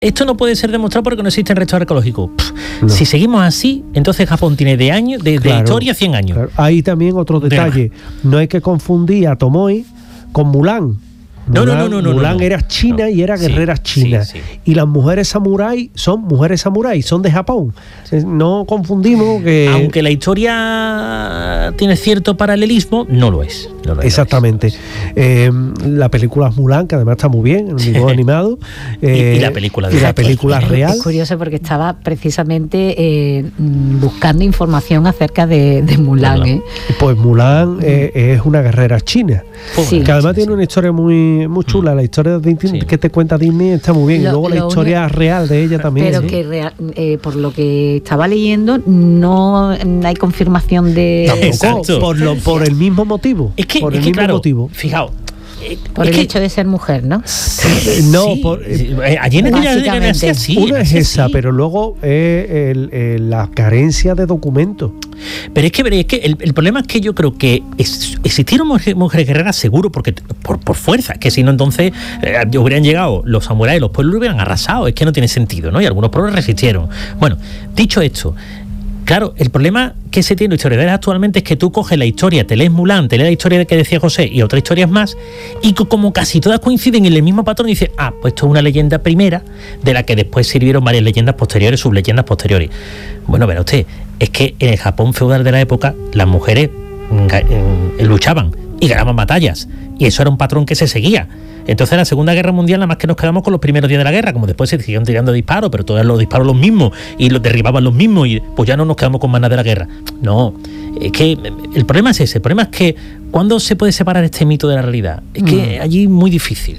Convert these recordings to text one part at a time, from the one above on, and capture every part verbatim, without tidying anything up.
esto no puede ser demostrado porque no existen restos arqueológicos. Pff, no. Si seguimos así, entonces Japón tiene de años, de, Claro, de historia cien años. Claro. Hay también otro detalle. No hay que confundir a Tomoe con Mulan. No, Mulan, no, no, no, Mulan no, no. era china no. y era guerrera sí, china. Sí, sí. Y las mujeres samurái son mujeres samurái, son de Japón. No confundimos que... Aunque la historia tiene cierto paralelismo, no lo es. No lo es Exactamente. No es. Eh, la película es Mulan, que además está muy bien, en dibujo animado. Eh, y, y la película y la película es, real. Es curioso porque estaba precisamente eh, buscando información acerca de, de Mulan. ¿eh? Pues Mulan eh, es una guerrera china. Sí. Que además Sí, tiene sí. una historia muy, muy chula. La historia de Disney, Sí. que te cuenta Disney está muy bien. Lo- y luego la lo historia único- real de ella también. Pero ¿sí? que real- eh, por lo que estaba leyendo no hay confirmación de Tampoco, Exacto. por, lo, por el mismo motivo. Es que, por es el que mismo claro, motivo. fijaos. eh, por es el que- hecho de ser mujer, ¿no? Eh, no, sí, por- sí, eh, allí en aquella Básicamente. era así, así, Una es así, esa, así. pero luego es el- el- la carencia de documentos. Pero es que, pero es que el, el problema es que yo creo que es- existieron mujeres, mujeres guerreras seguro porque por, por fuerza, que si no entonces eh, hubieran llegado los samuráis, los pueblos lo hubieran arrasado, es que no tiene sentido, ¿no? Y algunos pueblos resistieron. Bueno, dicho esto, claro, el problema que se tiene los historiadores actualmente es que tú coges la historia, te lees Mulan, te lees la historia que decía José y otras historias más, y co- como casi todas coinciden en el mismo patrón, dices, ah, pues esto es una leyenda primera de la que después sirvieron varias leyendas posteriores, subleyendas posteriores. Bueno, verá usted, es que en el Japón feudal de la época las mujeres mm, ga- mm, luchaban y ganaban batallas, y eso era un patrón que se seguía. Entonces en la Segunda Guerra Mundial nada más que nos quedamos con los primeros días de la guerra, como después se siguieron tirando disparos, pero todos los disparos los mismos y los derribaban los mismos y pues ya no nos quedamos con más nada de la guerra. No, es que el problema es ese, el problema es que ¿cuándo se puede separar este mito de la realidad? Es que Mm. allí es muy difícil.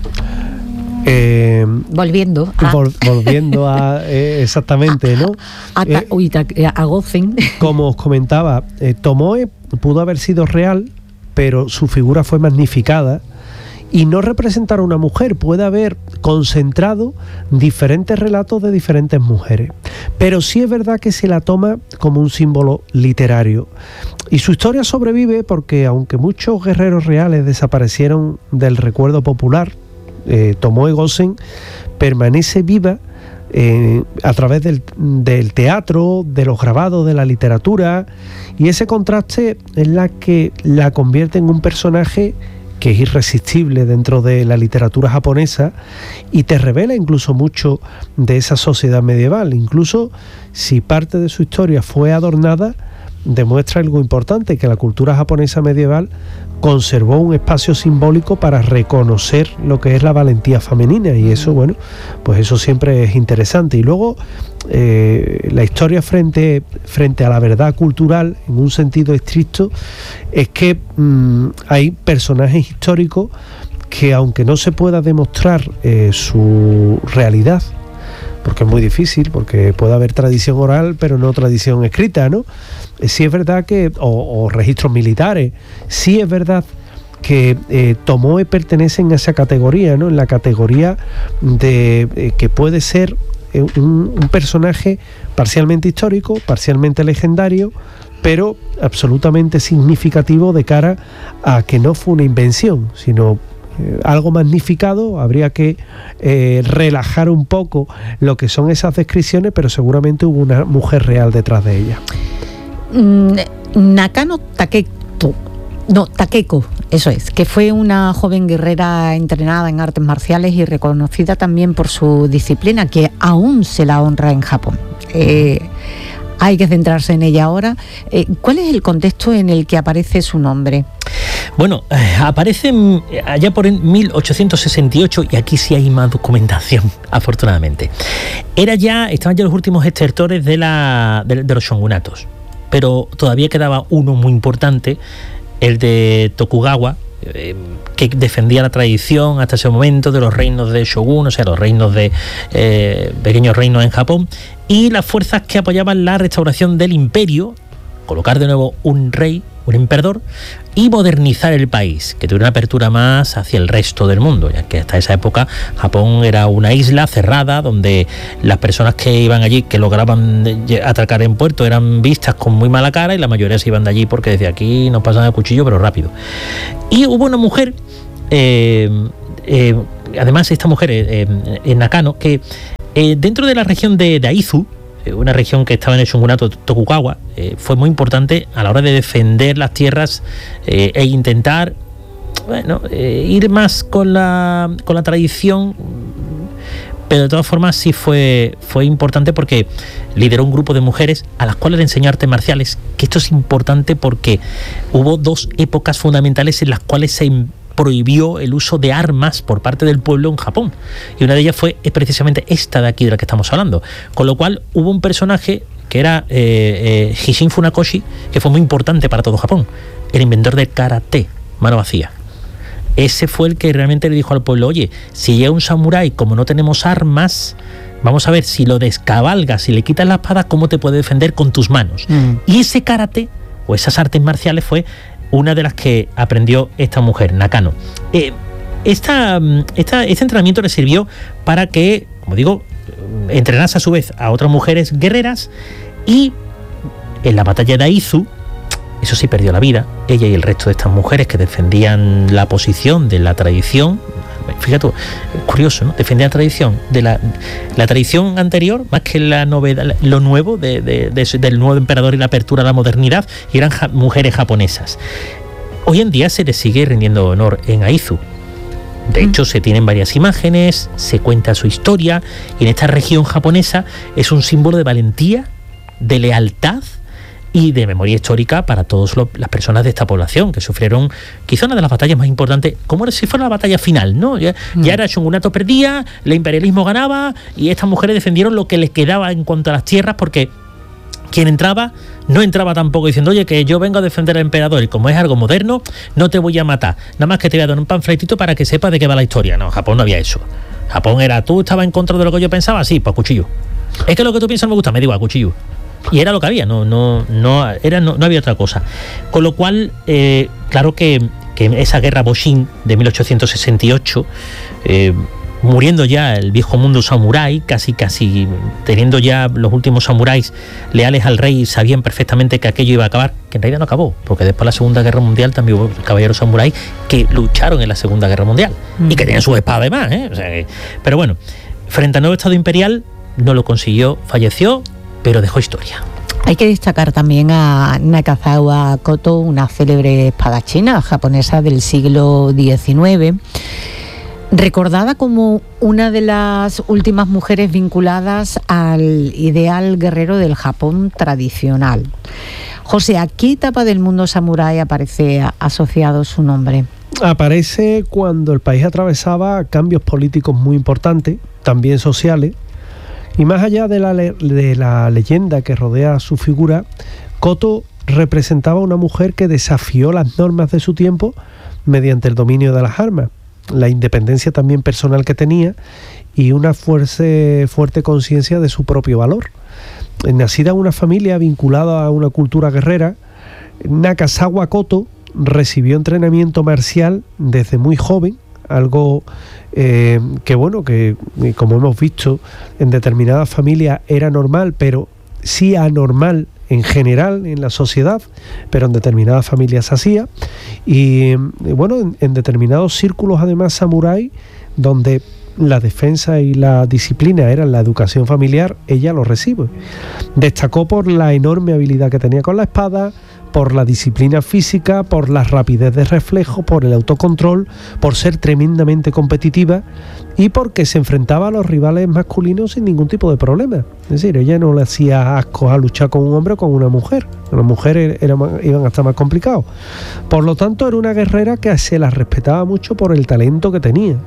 Eh, Volviendo a, vol- volviendo a eh, exactamente, ¿no? a, ta- Eh, uy, ta- a Gozen. Como os comentaba, eh, Tomoe pudo haber sido real, pero su figura fue magnificada. Y no representar a una mujer, puede haber concentrado diferentes relatos de diferentes mujeres. Pero sí es verdad que se la toma como un símbolo literario. Y su historia sobrevive porque, aunque muchos guerreros reales desaparecieron del recuerdo popular, eh, Tomoe Gozen permanece viva eh, a través del, del teatro, de los grabados, de la literatura. Y ese contraste es la que la convierte en un personaje que es irresistible dentro de la literatura japonesa y te revela incluso mucho de esa sociedad medieval. Incluso si parte de su historia fue adornada, demuestra algo importante, que la cultura japonesa medieval conservó un espacio simbólico para reconocer lo que es la valentía femenina, y eso, bueno, pues eso siempre es interesante. Y luego eh, la historia frente, frente a la verdad cultural, en un sentido estricto, es que mmm, hay personajes históricos que, aunque no se pueda demostrar eh, su realidad, porque es muy difícil, porque puede haber tradición oral pero no tradición escrita, ¿no? Sí es verdad que, o, o registros militares, sí es verdad que eh, Tomoe pertenecen a esa categoría, ¿no? En la categoría de eh, que puede ser eh, un, un personaje parcialmente histórico, parcialmente legendario, pero absolutamente significativo de cara a que no fue una invención, sino eh, algo magnificado. Habría que eh, relajar un poco lo que son esas descripciones, pero seguramente hubo una mujer real detrás de ella. Mm, Nakano Taketo, no, Takeko, eso es, que fue una joven guerrera entrenada en artes marciales y reconocida también por su disciplina, que aún se la honra en Japón. Eh, hay que centrarse en ella ahora. Eh, ¿Cuál es el contexto en el que aparece su nombre? Bueno, eh, aparece en- allá por en mil ochocientos sesenta y ocho, y aquí sí hay más documentación, afortunadamente. Era ya, estaban ya los últimos estertores de, la, de, de los shogunatos, pero todavía quedaba uno muy importante, el de Tokugawa, eh, que defendía la tradición hasta ese momento de los reinos de shogun, o sea, los reinos de eh, pequeños reinos en Japón, y las fuerzas que apoyaban la restauración del imperio, colocar de nuevo un rey, un emperador, y modernizar el país, que tuviera una apertura más hacia el resto del mundo, ya que hasta esa época Japón era una isla cerrada donde las personas que iban allí, que lograban atracar en puerto, eran vistas con muy mala cara, y la mayoría se iban de allí porque desde aquí nos pasan el cuchillo pero rápido. Y hubo una mujer eh, eh, además esta mujer, eh, eh, Nakano, que eh, dentro de la región de, de Aizu, eh, una región que estaba en el shogunato Tokugawa, eh, fue muy importante a la hora de defender las tierras eh, e intentar, bueno, eh, ir más con la, con la tradición. Pero de todas formas sí fue, fue importante porque lideró un grupo de mujeres a las cuales le enseñó artes marciales, que esto es importante porque hubo dos épocas fundamentales en las cuales se prohibió el uso de armas por parte del pueblo en Japón, y una de ellas fue precisamente esta de aquí de la que estamos hablando, con lo cual hubo un personaje que era eh, eh, Hishin Funakoshi, que fue muy importante para todo Japón, el inventor del karate, mano vacía. Ese fue el que realmente le dijo al pueblo, oye, si llega un samurái, como no tenemos armas, vamos a ver, si lo descabalgas, si le quitas la espada, ¿cómo te puede defender con tus manos? Mm. Y ese karate, o esas artes marciales, fue una de las que aprendió esta mujer, Nakano. Eh, esta, esta, este entrenamiento le sirvió para que, como digo, entrenase a su vez a otras mujeres guerreras, y en la batalla de Aizu, eso sí, perdió la vida, ella y el resto de estas mujeres que defendían la posición de la tradición. Fíjate, es curioso, ¿no? Defendían la tradición de la, la tradición anterior, más que la novedad, lo nuevo de, de, de, del nuevo emperador y la apertura a la modernidad, y eran ja, mujeres japonesas. Hoy en día se les sigue rindiendo honor en Aizu. De hecho, se tienen varias imágenes, se cuenta su historia, y en esta región japonesa es un símbolo de valentía, de lealtad y de memoria histórica para todas las personas de esta población que sufrieron quizá una de las batallas más importantes, como si fuera la batalla final, ¿no? Ya, mm. ya era el shogunato perdía, el imperialismo ganaba, y estas mujeres defendieron lo que les quedaba en cuanto a las tierras, porque quien entraba no entraba tampoco diciendo, oye, que yo vengo a defender al emperador y como es algo moderno no te voy a matar, nada más que te voy a dar un panfletito para que sepas de qué va la historia. No, en Japón no había eso. Japón era, tú estabas en contra de lo que yo pensaba, sí, pues cuchillo. Es que lo que tú piensas no me gusta, me digo a cuchillo. Y era lo que había, no, no, no, era, no, no había otra cosa. Con lo cual, eh, claro que, que esa guerra Boshin de mil ochocientos sesenta y ocho, eh, muriendo ya el viejo mundo samurái, casi casi teniendo ya los últimos samuráis leales al rey, sabían perfectamente que aquello iba a acabar, que en realidad no acabó, porque después de la Segunda Guerra Mundial también hubo caballeros samuráis que lucharon en la Segunda Guerra Mundial, mm. y que tenían sus espadas además, ¿eh? O sea, que, pero bueno, frente al nuevo Estado imperial no lo consiguió, falleció, pero dejó historia. Hay que destacar también a Nakazawa Koto, una célebre espadachina japonesa del siglo diecinueve, recordada como una de las últimas mujeres vinculadas al ideal guerrero del Japón tradicional. José, ¿a qué etapa del mundo samurái aparece asociado su nombre? Aparece cuando el país atravesaba cambios políticos muy importantes, también sociales. Y más allá de la, le- de la leyenda que rodea su figura, Koto representaba a una mujer que desafió las normas de su tiempo mediante el dominio de las armas, la independencia también personal que tenía y una fuerte, fuerte conciencia de su propio valor. Nacida en una familia vinculada a una cultura guerrera, Nakazawa Koto recibió entrenamiento marcial desde muy joven, algo eh, que bueno, que como hemos visto en determinadas familias era normal, pero sí anormal en general en la sociedad, pero en determinadas familias se hacía, y, y bueno, en, en determinados círculos además samurái, donde la defensa y la disciplina eran la educación familiar, ella lo recibe. Destacó por la enorme habilidad que tenía con la espada, por la disciplina física, por la rapidez de reflejo, por el autocontrol, por ser tremendamente competitiva y porque se enfrentaba a los rivales masculinos sin ningún tipo de problema. Es decir, ella no le hacía asco a luchar con un hombre o con una mujer. Las mujeres era más, iban a estar más complicados. Por lo tanto, era una guerrera que se la respetaba mucho por el talento que tenía.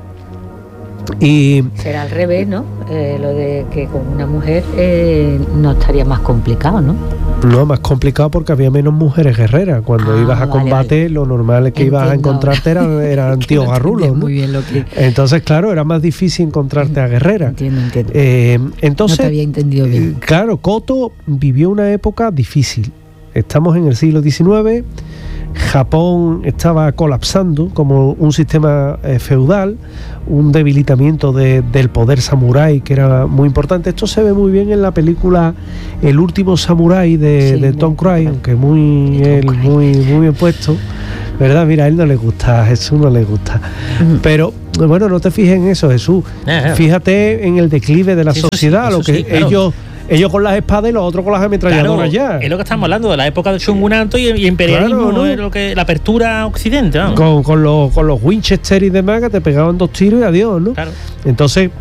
Y será al revés, ¿no? Eh, lo de que con una mujer eh, no estaría más complicado, ¿no? No, más complicado porque había menos mujeres guerreras. Cuando ah, ibas a vale, combate, vale. Lo normal es que Entiendo. ibas a encontrarte eran, eran tíos no garrulos, ¿no? Muy bien lo que... Entonces, claro, era más difícil encontrarte a guerreras. Entiendo, entiendo. Eh, entonces, no te había entendido bien. Claro, Koto vivió una época difícil. Estamos en el siglo diecinueve, Japón estaba colapsando como un sistema eh, feudal, un debilitamiento de, del poder samurái que era muy importante. Esto se ve muy bien en la película El último samurái de, sí, de Tom Cruise, aunque muy, él, muy, muy bien puesto. ¿verdad? Mira, a él no le gusta, a Jesús no le gusta. Uh-huh. Pero, bueno, no te fijes en eso, Jesús. Uh-huh. Fíjate en el declive de la eso sociedad, sí, lo que sí, claro. ellos... Ellos con las espadas y los otros con las ametralladoras claro, ya. Es lo que estamos hablando de la época del shogunato y, y imperialismo, claro, ¿no? Es lo que, la apertura a Occidente, vamos. Con, con, los, con los Winchester y demás que te pegaban dos tiros y adiós, ¿no? Claro. Entonces,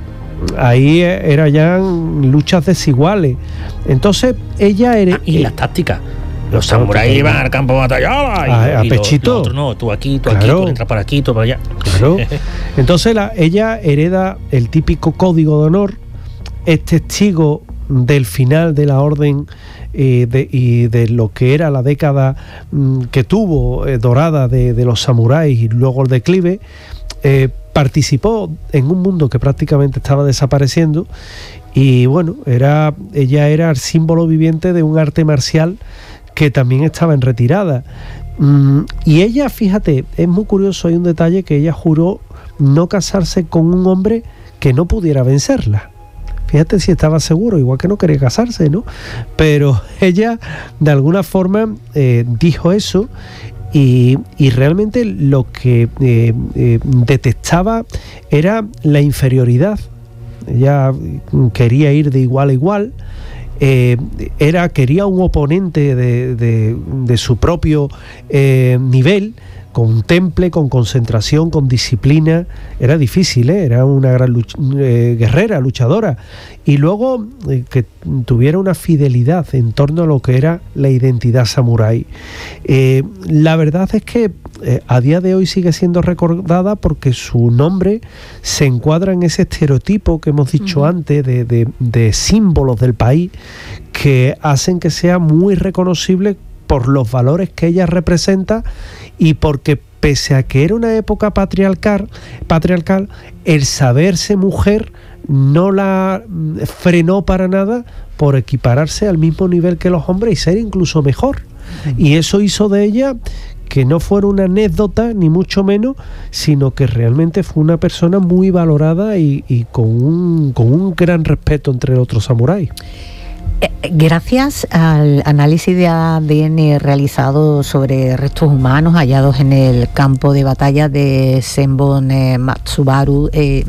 ahí era ya luchas desiguales. Entonces, ella era... Ah, y las tácticas. Los samuráis iban al campo de batalla a, a y pechito. Los, los otros no, tú aquí, tú claro. aquí, tú entras por aquí, tú por allá. Claro. Entonces, la, ella hereda el típico código de honor, es testigo del final de la orden eh, de, y de lo que era la década mm, que tuvo eh, dorada de, de los samuráis y luego el declive. Eh, participó en un mundo que prácticamente estaba desapareciendo y bueno, era ella era el símbolo viviente de un arte marcial que también estaba en retirada. Mm, y ella, fíjate, es muy curioso, hay un detalle, que ella juró no casarse con un hombre que no pudiera vencerla. Fíjate si estaba seguro, igual que no quería casarse, ¿no? Pero ella, de alguna forma, eh, dijo eso y, y realmente lo que eh, eh, detestaba era la inferioridad. Ella quería ir de igual a igual, eh, era, quería un oponente de, de, de su propio eh, nivel, con temple, con concentración, con disciplina. Era difícil, ¿eh? Era una gran luch- eh, guerrera, luchadora. Y luego eh, que tuviera una fidelidad en torno a lo que era la identidad samurái. Eh, la verdad es que eh, a día de hoy sigue siendo recordada porque su nombre se encuadra en ese estereotipo que hemos dicho uh-huh. antes de, de, de símbolos del país que hacen que sea muy reconocible por los valores que ella representa y porque pese a que era una época patriarcal, patriarcal, el saberse mujer no la frenó para nada por equipararse al mismo nivel que los hombres y ser incluso mejor. Y eso hizo de ella que no fuera una anécdota, ni mucho menos, sino que realmente fue una persona muy valorada y, y con, un, con un gran respeto entre otros samuráis. Gracias al análisis de A D N realizado sobre restos humanos hallados en el campo de batalla de Senbon eh, Matsubaru, eh,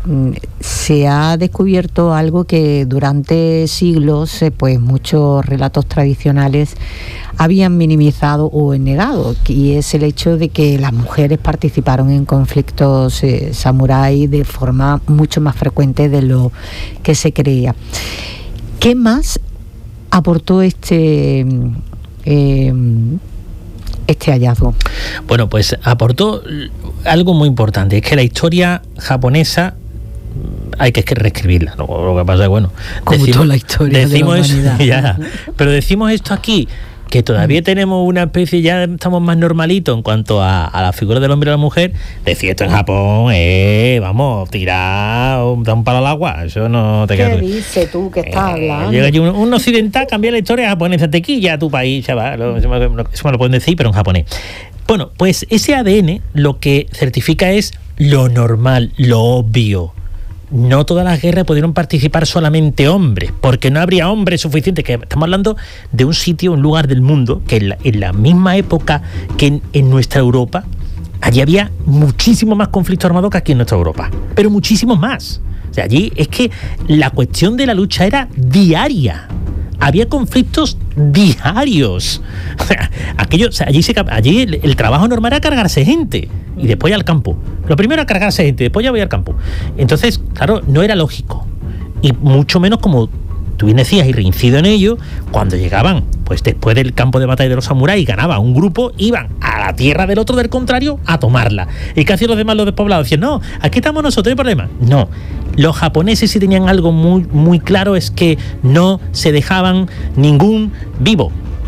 se ha descubierto algo que durante siglos eh, pues muchos relatos tradicionales habían minimizado o negado, y es el hecho de que las mujeres participaron en conflictos eh, samurái de forma mucho más frecuente de lo que se creía. ¿Qué más aportó este eh, este hallazgo? Bueno, pues aportó algo muy importante, es que la historia japonesa hay que reescribirla. Lo, lo que pasa es, bueno, como decimos, toda la historia decimos de la humanidad. Eso, ya, pero decimos esto aquí, que todavía tenemos una especie, ya estamos más normalitos en cuanto a, a la figura del hombre y la mujer. Decir esto en Japón, eh, vamos, tirar, da un palo al agua, eso no te queda. ¿Qué dices tú que estás eh, hablando? Llega un, un occidental, cambia la historia japonesa, tequilla a tu país, chaval, eso me, eso me lo pueden decir, pero en japonés. Bueno, pues ese A D N lo que certifica es lo normal, lo obvio. No todas las guerras pudieron participar solamente hombres, porque no habría hombres suficientes. Que estamos hablando de un sitio, un lugar del mundo, que en la, en la misma época que en, en nuestra Europa, allí había muchísimo más conflictos armados que aquí en nuestra Europa, pero muchísimos más. O sea, allí es que la cuestión de la lucha era diaria. Había conflictos diarios. O sea, aquello, o sea, allí, se, allí el, el trabajo normal era cargarse gente y después al campo. Lo primero era cargarse gente, después ya voy al campo. Entonces, claro, no era lógico. Y mucho menos, como tú bien decías, y reincido en ello, cuando llegaban, pues después del campo de batalla de los samuráis, ganaba un grupo, iban a la tierra del otro, del contrario, a tomarla. ¿Y qué hacían los demás, los despoblados? Decían, no, aquí estamos nosotros, no hay problema. No. Los japoneses sí tenían algo muy, muy claro, es que no se dejaban ningún vivo.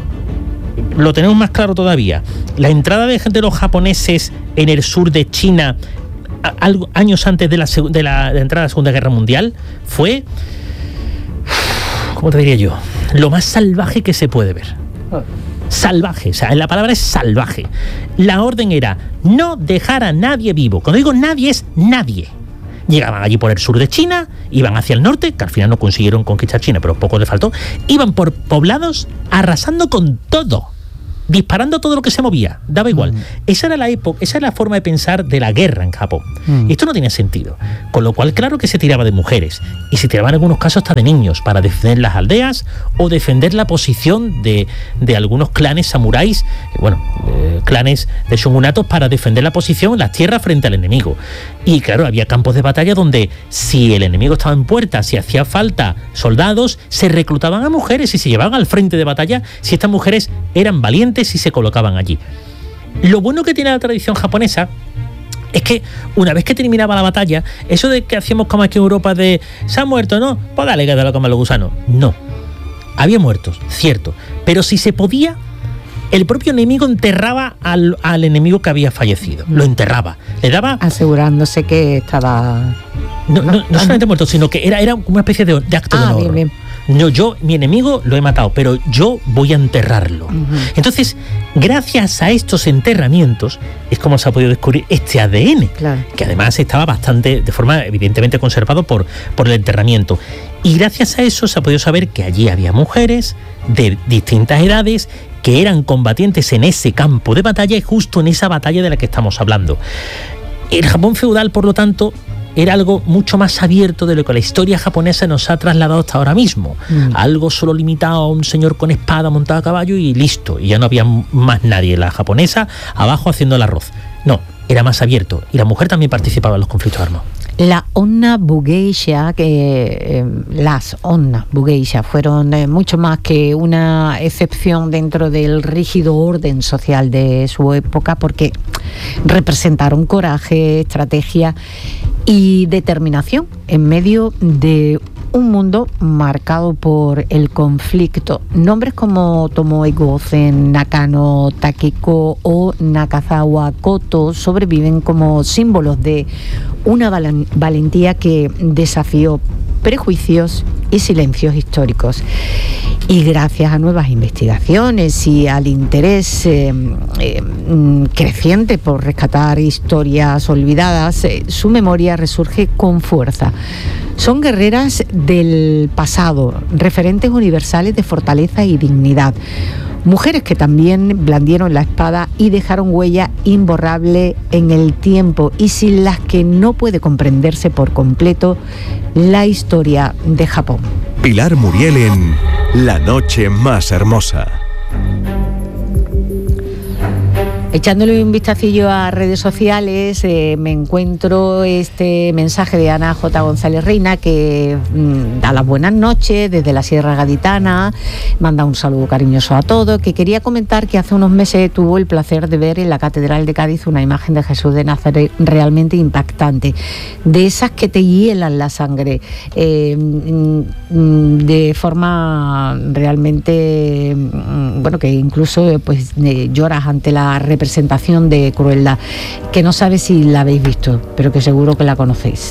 Lo tenemos más claro todavía. La entrada de gente de los japoneses en el sur de China, a, algo, años antes de la, de, la, de la entrada de la Segunda Guerra Mundial, fue, ¿cómo te diría yo? Lo más salvaje que se puede ver. Salvaje, o sea, la palabra es salvaje. La orden era no dejar a nadie vivo. Cuando digo nadie, es nadie. Llegaban allí por el sur de China, iban hacia el norte, que al final no consiguieron conquistar China, pero poco les faltó. Iban por poblados arrasando con todo. disparando todo lo que se movía, daba igual. Mm. Esa era la época, esa era la forma de pensar de la guerra en Japón. Mm. Y esto no tenía sentido. Con lo cual, claro que se tiraba de mujeres, y se tiraba en algunos casos hasta de niños, para defender las aldeas o defender la posición de, de algunos clanes samuráis, bueno, eh, clanes de shogunatos, para defender la posición en las tierras frente al enemigo. Y claro, había campos de batalla donde, si el enemigo estaba en puerta, si hacía falta soldados, se reclutaban a mujeres y se llevaban al frente de batalla si estas mujeres eran valientes y se colocaban allí. Lo bueno que tiene la tradición japonesa es que una vez que terminaba la batalla, eso de que hacíamos como aquí en Europa de se han muerto, ¿no? Pues dale, que te lo coman los gusanos. No. Había muertos, cierto. Pero si se podía, el propio enemigo enterraba al, al enemigo que había fallecido. Lo enterraba. Le daba... Asegurándose que estaba... No, no, no solamente muerto, sino que era, era una especie de, de acto ah, de honor. Bien, bien. No, yo, mi enemigo lo he matado, pero yo voy a enterrarlo. Uh-huh. Entonces, gracias a estos enterramientos, es como se ha podido descubrir este A D N, claro, que además estaba bastante, de forma evidentemente conservado por, por el enterramiento. Y gracias a eso se ha podido saber que allí había mujeres de distintas edades que eran combatientes en ese campo de batalla y justo en esa batalla de la que estamos hablando. El Japón feudal, por lo tanto, era algo mucho más abierto de lo que la historia japonesa nos ha trasladado hasta ahora mismo. Mm. Algo solo limitado a un señor con espada montado a caballo y listo. Y ya no había más nadie. La japonesa abajo haciendo el arroz. No, era más abierto. Y la mujer también participaba en los conflictos armados. La Onna Bugeisha, que eh, las Onna Bugeisha fueron eh, mucho más que una excepción dentro del rígido orden social de su época, porque representaron coraje, estrategia y determinación en medio de un mundo marcado por el conflicto. Nombres como Tomoe Gozen, Nakano Takeko o Nakazawa Koto sobreviven como símbolos de una val- valentía que desafió prejuicios y silencios históricos. Y gracias a nuevas investigaciones y al interés eh, eh, creciente por rescatar historias olvidadas, eh, su memoria resurge con fuerza. Son guerreras del pasado, referentes universales de fortaleza y dignidad. Mujeres que también blandieron la espada y dejaron huella imborrable en el tiempo y sin las que no puede comprenderse por completo la historia de Japón. Pilar Muriel en La Noche Más Hermosa. Echándole un vistacillo a redes sociales, eh, me encuentro este mensaje de Ana J. González Reina, que mmm, da las buenas noches desde la Sierra Gaditana, manda un saludo cariñoso a todos, que quería comentar que hace unos meses tuvo el placer de ver en la Catedral de Cádiz una imagen de Jesús de Nazaret realmente impactante, de esas que te hielan la sangre, eh, mmm, de forma realmente, mmm, bueno, que incluso pues eh, lloras ante la representación presentación de crueldad, que no sabe si la habéis visto, pero que seguro que la conocéis.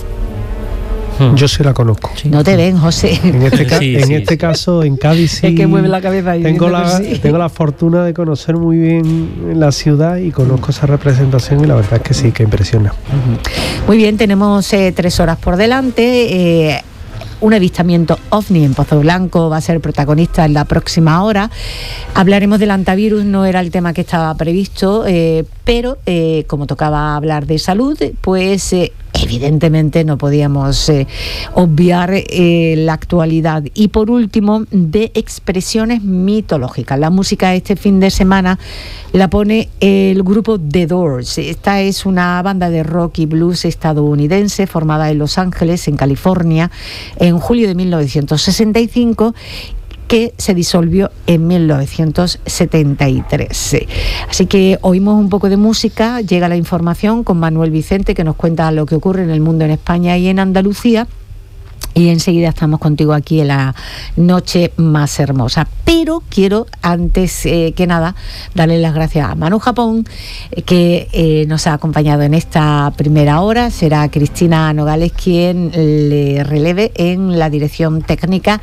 Yo sí la conozco. Sí. No te ven, José. En este, ca- sí, en sí, este sí. caso, en Cádiz sí. Es que mueve la cabeza. Tengo la, sí. tengo la fortuna de conocer muy bien la ciudad y conozco esa representación y la verdad es que sí, que impresiona. Uh-huh. Muy bien, tenemos eh, tres horas por delante. Eh, Un avistamiento ovni en Pozo Blanco va a ser protagonista en la próxima hora. Hablaremos del antivirus, no era el tema que estaba previsto, eh, pero eh, como tocaba hablar de salud, pues eh, evidentemente no podíamos eh, obviar eh, la actualidad. Y por último, de expresiones mitológicas. La música este fin de semana la pone el grupo The Doors. Esta es una banda de rock y blues estadounidense formada en Los Ángeles, en California, en julio de mil novecientos sesenta y cinco, que se disolvió en mil novecientos setenta y tres. Así que oímos un poco de música, llega la información con Manuel Vicente, que nos cuenta lo que ocurre en el mundo, en España y en Andalucía. Y enseguida estamos contigo aquí en La Noche Más Hermosa. Pero quiero, antes eh, que nada, darle las gracias a Manu Japón, eh, que eh, nos ha acompañado en esta primera hora. Será Cristina Nogales quien le releve en la dirección técnica.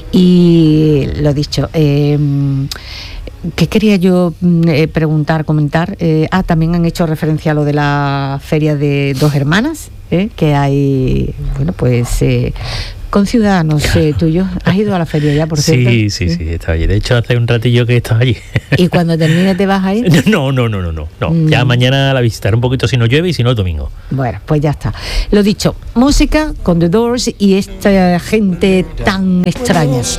Y lo dicho, eh, ¿qué quería yo eh, preguntar, comentar? Eh, ah, también han hecho referencia a lo de la feria de Dos Hermanas. ¿eh? Que hay, bueno, pues eh, con ciudadanos eh, tuyos. ¿Has ido a la feria ya, por cierto? Sí, sí, sí, estaba allí. De hecho, hace un ratillo que estaba allí. ¿Y cuando termine te vas a ir? No, no, no, no, no. no. Mm. Ya mañana la visitaré un poquito si no llueve y si no el domingo. Bueno, pues ya está. Lo dicho, música con The Doors y esta gente tan extraña.